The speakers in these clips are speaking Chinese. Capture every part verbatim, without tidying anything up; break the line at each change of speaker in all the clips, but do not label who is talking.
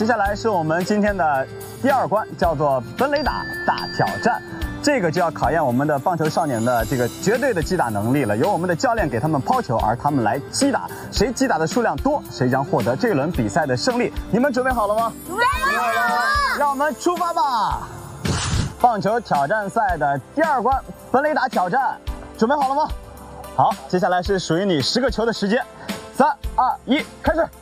接下来是我们今天的第二关，叫做本垒打大挑战。这个就要考验我们的棒球少年的这个绝对的击打能力了。由我们的教练给他们抛球，而他们来击打，谁击打的数量多，谁将获得这轮比赛的胜利。你们准备好了吗？
准备好了。
让我们出发吧！棒球挑战赛的第二关，本垒打挑战，准备好了吗？好，接下来是属于你十个球的时间，三二一，开始。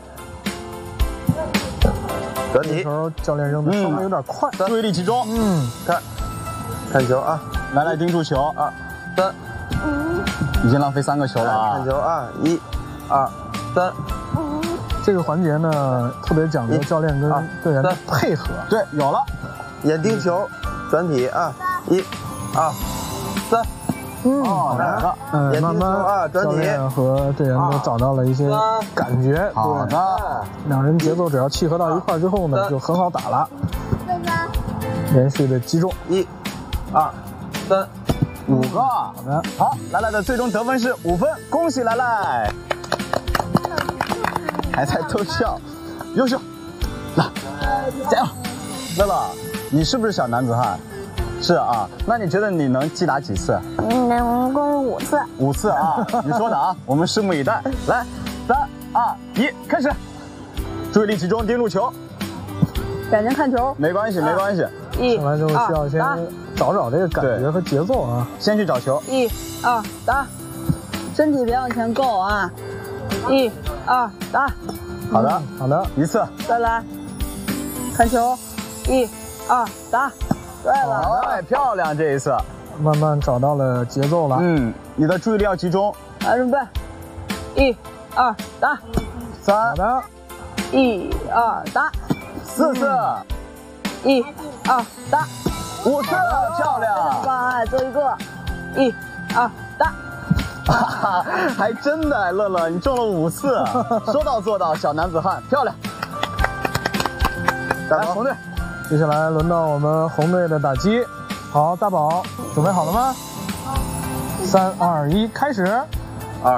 得你
球教练扔的稍微有点快，
注意力集中。
嗯，
看，看球啊！
来来，盯住球。
二三，
已经浪费三个球了啊！
看球啊！一、二、三。
这个环节呢，特别讲究教练跟队员的配合。
对，有了。
眼盯球，转体啊！一、二、三。
嗯，
好的。
嗯，慢慢
啊，
教练和队员都找到了一些感觉。
好的，
两人节奏只要契合到一块之后呢，就很好打了。连续的击中，
一、二、三、
五个。
好的，
好，来来的最终得分是五分，恭喜来来。还在偷笑，优秀，来，加油！乐乐，你是不是小男子汉？是啊，那你觉得你能击打几次？
能攻五次。
五次啊，你说的啊，我们拭目以待。来，三二一，开始！注意力集中，盯住球。
眼睛看球。
没关系，没关系。
一、
上来之后需要先找找这个感觉和节奏啊。
先去找球。
一、二、打，身体别往前够啊！一、二、打。
好的，
好的，
一次。
再来，看球。一、二、打。对了，
哎，漂亮！这一次，
慢慢找到了节奏了。
嗯，你的注意力要集中。
来，准备，一、二、打。
三，
好的，
一、二、打。
四次，
一、二、打。
五次，漂亮！
棒，哎，最后一个，一、二、打。
哈哈，还真的，乐乐，你中了五次，说到做到，小男子汉，漂亮！来，红队。
接下来轮到我们红队的打击。好，大宝准备好了吗？三二一，开始！